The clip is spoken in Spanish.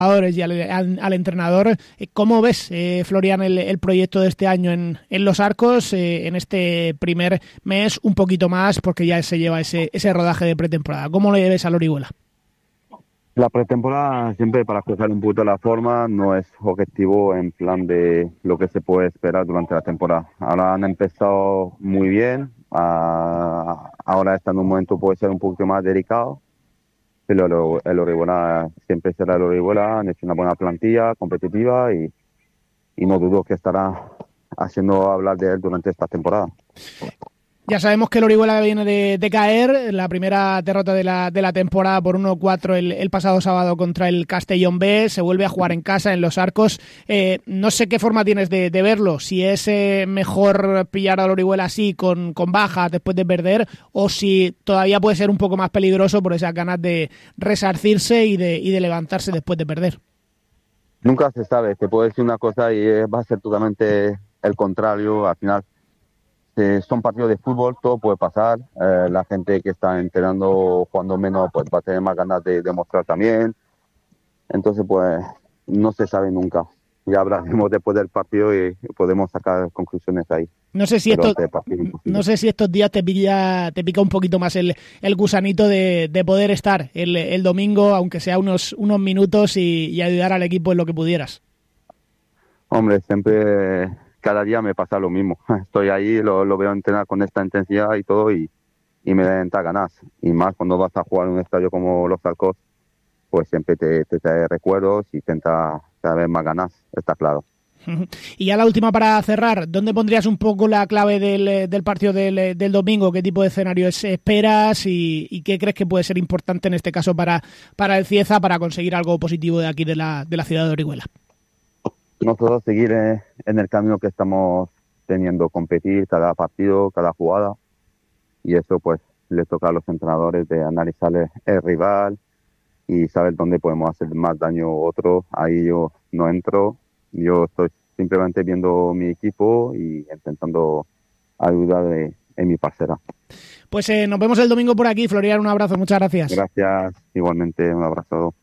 y al entrenador. ¿Cómo ves, Florian, el proyecto de este año en Los Arcos, en este primer mes, un poquito más, porque ya se lleva ese rodaje de pretemporada? ¿Cómo le ves al Orihuela? La pretemporada siempre para coger un poquito la forma, no es objetivo en plan de lo que se puede esperar durante la temporada. Ahora han empezado muy bien, ahora está en un momento puede ser un poquito más delicado, pero el Orihuela siempre será el Orihuela, han hecho una buena plantilla competitiva y no dudo que estará haciendo hablar de él durante esta temporada. Ya sabemos que el Orihuela viene de caer, la primera derrota de la temporada por 1-4 el pasado sábado contra el Castellón B, se vuelve a jugar en casa, en Los Arcos. No sé qué forma tienes de verlo, si es mejor pillar al Orihuela así, con bajas después de perder, o si todavía puede ser un poco más peligroso por esas ganas de resarcirse y de levantarse después de perder. Nunca se sabe, te puedo decir una cosa y va a ser totalmente el contrario. Al final son partidos de fútbol, todo puede pasar. La gente que está entrenando jugando menos pues va a tener más ganas de demostrar también. Entonces pues no se sabe nunca. Ya hablaremos después del partido y podemos sacar conclusiones ahí. No sé si estos días te pica un poquito más el gusanito de poder estar el domingo, aunque sea unos minutos, y ayudar al equipo en lo que pudieras. Hombre, siempre, cada día me pasa lo mismo. Estoy ahí, lo veo entrenar con esta intensidad y todo, y me da ganas. Y más cuando vas a jugar en un estadio como Los Arcos, pues siempre te trae recuerdos y intenta saber más ganas, está claro. Y ya la última para cerrar, ¿dónde pondrías un poco la clave del partido del domingo? ¿Qué tipo de escenario esperas y qué crees que puede ser importante en este caso para el Cieza para conseguir algo positivo de aquí de la ciudad de Orihuela? Nosotros seguir en el camino que estamos teniendo, competir cada partido, cada jugada, y eso pues les toca a los entrenadores de analizar el rival y saber dónde podemos hacer más daño a otro. Ahí yo no entro, yo estoy simplemente viendo mi equipo y intentando ayudar en mi parcela. Pues nos vemos el domingo por aquí, Florian, un abrazo, muchas gracias. Gracias, igualmente, un abrazo.